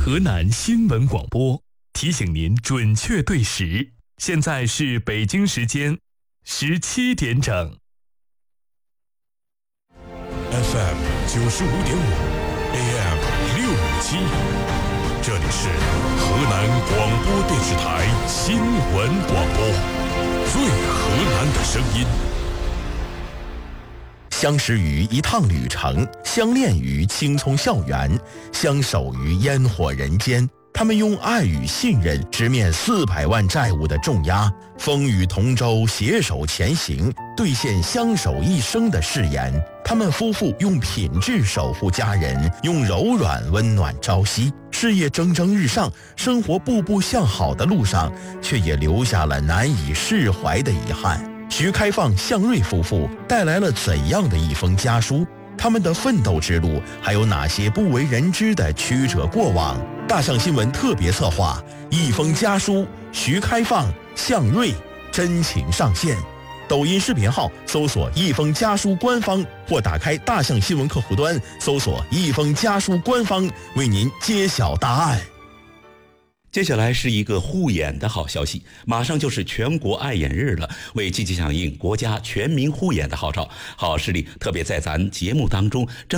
河南新闻广播提醒您准确对时，现在是北京时间17点整。 FM 95.5 AM 657，这里是河南广播电视台新闻广播，最河南的声音。 相识于一趟旅程，相恋于青葱校园，相守于烟火人间。他们用爱与信任直面400万债务的重压，风雨同舟，携手前行，兑现相守一生的誓言。他们夫妇用品质守护家人，用柔软温暖朝夕。事业蒸蒸日上，生活步步向好的路上，却也留下了难以释怀的遗憾。徐开放、向瑞夫妇带来了怎样的一封家书？他们的奋斗之路还有哪些不为人知的曲折过往？大象新闻特别策划一封家书，徐开放、向瑞真情上线。抖音视频号搜索一封家书官方，或打开大象新闻客户端搜索一封家书官方，为您揭晓答案。 接下来是一个护眼的好消息，马上就是全国爱眼日了。为积极响应国家全民护眼的号召，好视力特别在咱节目当中